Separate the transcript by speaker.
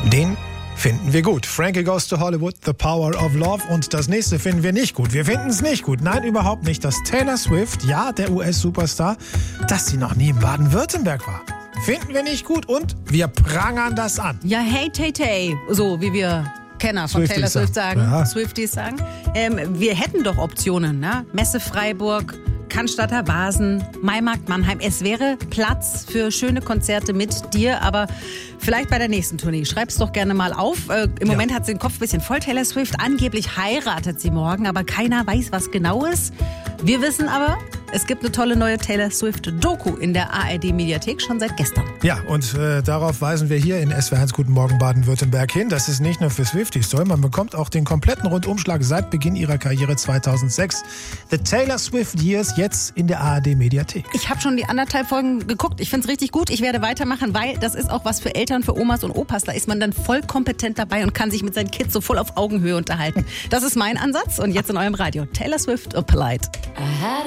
Speaker 1: Den finden wir gut. Frankie Goes to Hollywood, The Power of Love. Und das nächste finden wir nicht gut. Wir finden es nicht gut. Nein, überhaupt nicht. Dass Taylor Swift, ja, der US-Superstar, dass sie noch nie in Baden-Württemberg war. Finden wir nicht gut und wir prangern das an.
Speaker 2: Ja, hey, Tay Tay, so wie wir Kenner von
Speaker 1: Swifties
Speaker 2: Taylor Swift sagen,
Speaker 1: ja.
Speaker 2: Swifties sagen. Wir hätten doch Optionen, ne? Messe Freiburg, Cannstatter Vasen, Maimarkt Mannheim. Es wäre Platz für schöne Konzerte mit dir, aber vielleicht bei der nächsten Tournee. Schreib's doch gerne mal auf. Im Moment hat sie den Kopf ein bisschen voll, Taylor Swift. Angeblich heiratet sie morgen, aber keiner weiß, was genau ist. Wir wissen aber, es gibt eine tolle neue Taylor Swift-Doku in der ARD-Mediathek schon seit gestern.
Speaker 1: Ja, und darauf weisen wir hier in SWR1 Guten Morgen Baden-Württemberg hin. Das ist nicht nur für Swifties toll, man bekommt auch den kompletten Rundumschlag seit Beginn ihrer Karriere 2006. The Taylor Swift Years jetzt in der ARD-Mediathek.
Speaker 2: Ich habe schon die 1,5 Folgen geguckt. Ich finde es richtig gut. Ich werde weitermachen, weil das ist auch was für Eltern, für Omas und Opas. Da ist man dann voll kompetent dabei und kann sich mit seinen Kids so voll auf Augenhöhe unterhalten. Das ist mein Ansatz. Und jetzt in eurem Radio. Taylor Swift, Polite.